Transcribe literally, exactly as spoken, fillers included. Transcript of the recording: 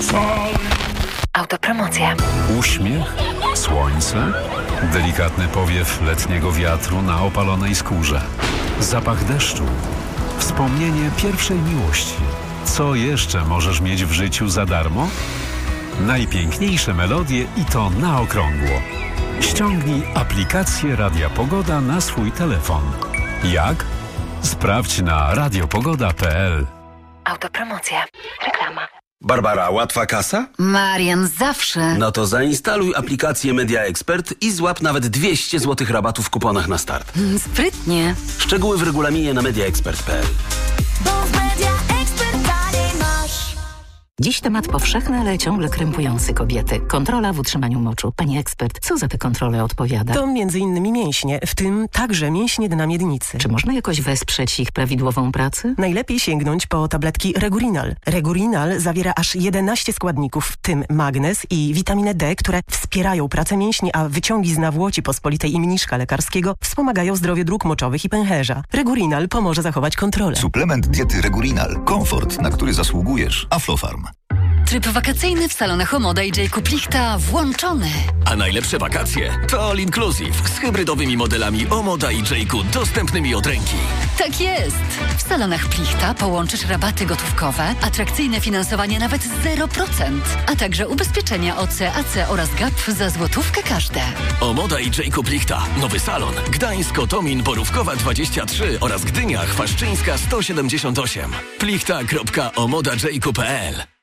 Autopromocja. Uśmiech, słońce, delikatny powiew letniego wiatru na opalonej skórze, zapach deszczu, wspomnienie pierwszej miłości. Co jeszcze możesz mieć w życiu za darmo? Najpiękniejsze melodie i to na okrągło. Ściągnij aplikację Radia Pogoda na swój telefon. Jak? Sprawdź na radiopogoda kropka p l. Autopromocja. Reklama. Barbara, łatwa kasa? Marian, zawsze. No to zainstaluj aplikację Media Expert i złap nawet dwieście złotych rabatu w kuponach na start. Mm, Sprytnie. Szczegóły w regulaminie na mediaexpert kropka p l. Bo w Media Expert taniej masz. Dziś temat powszechny, ale ciągle krępujący kobiety. Kontrola w utrzymaniu moczu. Pani ekspert, co za te kontrole odpowiada? To między innymi mięśnie, w tym także mięśnie dna miednicy. Czy można jakoś wesprzeć ich prawidłową pracę? Najlepiej sięgnąć po tabletki Regurinal. Regurinal zawiera aż jedenaście składników, w tym magnez i witaminę D, które wspierają pracę mięśni, a wyciągi z nawłoci pospolitej i mniszka lekarskiego wspomagają zdrowie dróg moczowych i pęcherza. Regurinal pomoże zachować kontrolę. Suplement diety Regurinal. Komfort, na który zasługujesz. Aflofarm. Tryb wakacyjny w salonach Omoda i Jacob Lichta włączony. A najlepsze wakacje to All Inclusive z hybrydowymi modelami Omoda i Jacob dostępnymi od ręki. Tak jest! W salonach Plichta połączysz rabaty gotówkowe, atrakcyjne finansowanie nawet zero procent, a także ubezpieczenia O C, A C oraz G A P za złotówkę każde. Omoda i Jacob Lichta. Nowy salon. Gdańsk, Otomin, Borówkowa dwadzieścia trzy oraz Gdynia, Chwaszczyńska sto siedemdziesiąt osiem. plichta kropka omoda jacob kropka p l